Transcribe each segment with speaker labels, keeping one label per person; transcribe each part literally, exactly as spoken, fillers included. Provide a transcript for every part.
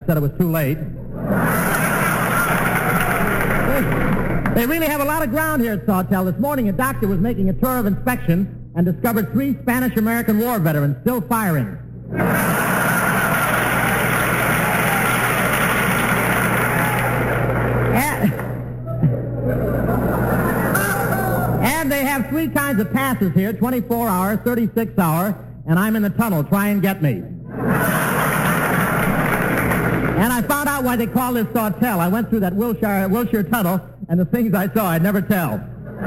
Speaker 1: said it was too late. They really have a lot of ground here at Sawtell. This morning, a doctor was making a tour of inspection and discovered three Spanish-American war veterans still firing. and, and they have three kinds of passes here, twenty-four hour, thirty-six hour, and I'm in the tunnel. Try and get me. And I found out why they call this Sawtell. I went through that Wilshire, Wilshire tunnel, and the things I saw I'd never tell.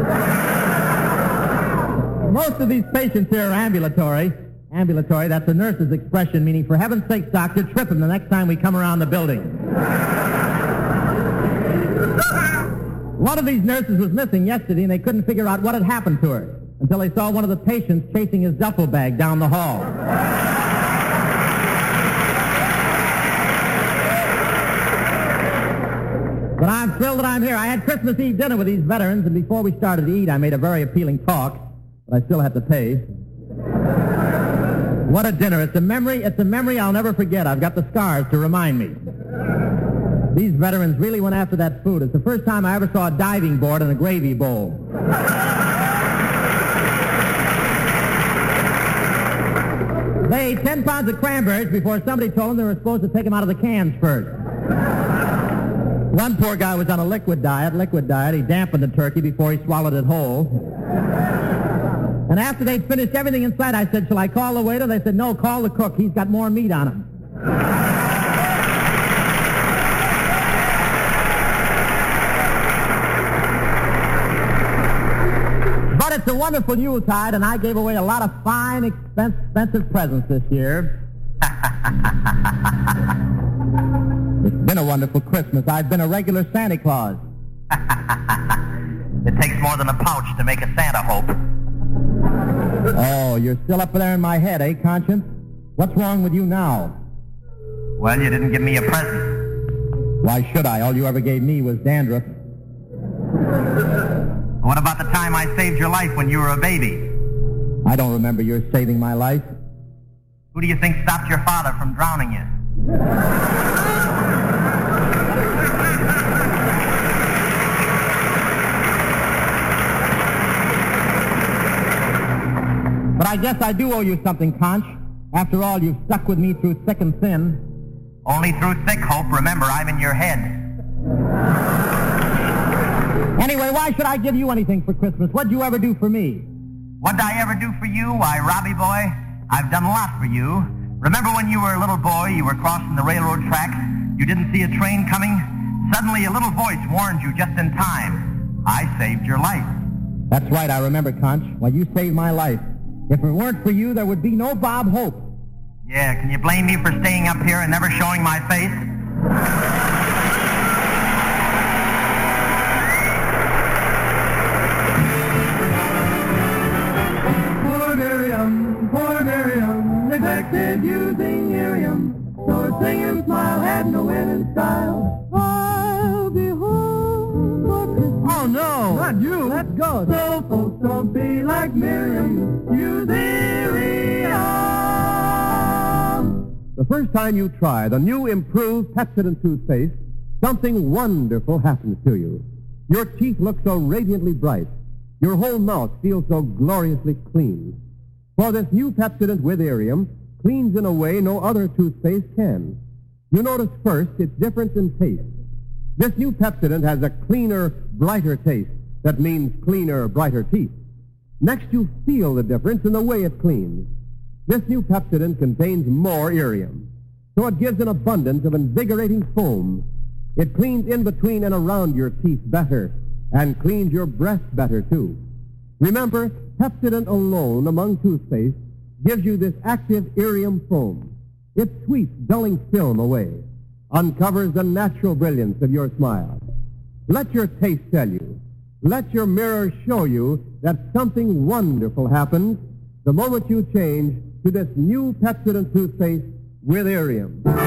Speaker 1: Most of these patients here are ambulatory. Ambulatory, that's a nurse's expression, meaning, for heaven's sakes, doctor, trip him the next time we come around the building. One of these nurses was missing yesterday, and they couldn't figure out what had happened to her until they saw one of the patients chasing his duffel bag down the hall. But I'm thrilled that I'm here. I had Christmas Eve dinner with these veterans, and before we started to eat, I made a very appealing talk, but I still have to pay. What a dinner. It's a memory, it's a memory I'll never forget. I've got the scars to remind me. These veterans really went after that food. It's the first time I ever saw a diving board in a gravy bowl. They ate ten pounds of cranberries before somebody told them they were supposed to take them out of the cans first. One poor guy was on a liquid diet, liquid diet. He dampened the turkey before he swallowed it whole. And after they'd finished everything inside, I said, shall I call the waiter? They said, no, call the cook. He's got more meat on him. But it's a wonderful Yuletide, and I gave away a lot of fine, expense, expensive presents this year. It's been a wonderful Christmas. I've been a regular Santa Claus.
Speaker 2: It takes more than a pouch to make a Santa hope.
Speaker 1: Oh, you're still up there in my head, eh, Conscience? What's wrong with you now?
Speaker 2: Well, you didn't give me a present.
Speaker 1: Why should I? All you ever gave me was dandruff.
Speaker 2: What about the time I saved your life when you were a baby?
Speaker 1: I don't remember your saving my life.
Speaker 2: Who do you think stopped your father from drowning you?
Speaker 1: But I guess I do owe you something, Conch. After all, you've stuck with me through thick and thin.
Speaker 2: Only through thick, Hope. Remember, I'm in your head.
Speaker 1: Anyway, why should I give you anything for Christmas? What'd you ever do for me?
Speaker 2: What'd I ever do for you? Why, Robbie boy, I've done a lot for you. Remember when you were a little boy, you were crossing the railroad tracks, you didn't see a train coming? Suddenly a little voice warned you just in time. I saved your life.
Speaker 1: That's right, I remember, Conch. Well, you saved my life. If it weren't for you, there would be no Bob Hope.
Speaker 2: Yeah, can you blame me for staying up here and never showing my face?
Speaker 3: Poor Miriam, poor Miriam, neglected using Miriam. So sing and smile, had no end in style. I'll be home for Christmas.
Speaker 1: Oh, no.
Speaker 3: Not you.
Speaker 1: Let's go.
Speaker 3: So folks don't be like Miriam. Use Miriam.
Speaker 4: The first time you try the new improved Pepsodent toothpaste, something wonderful happens to you. Your teeth look so radiantly bright. Your whole mouth feels so gloriously clean. For this new Pepsodent with Irium cleans in a way no other toothpaste can. You notice first its difference in taste. This new Pepsodent has a cleaner, brighter taste. That means cleaner, brighter teeth. Next, you feel the difference in the way it cleans. This new Pepsodent contains more Irium, so it gives an abundance of invigorating foam. It cleans in between and around your teeth better, and cleans your breath better, too. Remember, Pepsodent alone among toothpaste gives you this active Irium foam. It sweeps dulling film away, uncovers the natural brilliance of your smile. Let your taste tell you. Let your mirror show you that something wonderful happens the moment you change to this new Pepsodent toothpaste with Irium.